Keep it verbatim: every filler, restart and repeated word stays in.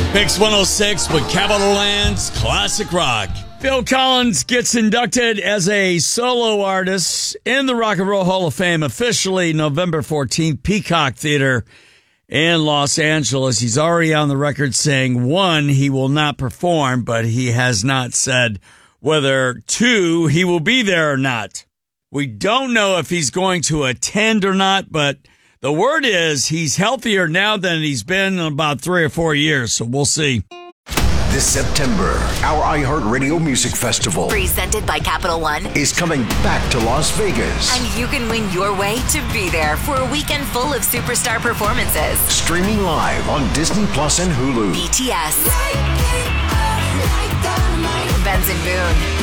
Mix one oh six with Capital Land's Classic Rock. Phil Collins gets inducted as a solo artist in the Rock and Roll Hall of Fame officially November fourteenth, Peacock Theater in Los Angeles. He's already on the record saying, one, he will not perform, but he has not said whether, two, he will be there or not. We don't know if he's going to attend or not, but the word is he's healthier now than he's been in about three or four years, so we'll see. This September, our iHeartRadio Music Festival, presented by Capital One, is coming back to Las Vegas. And you can win your way to be there for a weekend full of superstar performances. Streaming live on Disney Plus and Hulu. B T S, Benson Boone,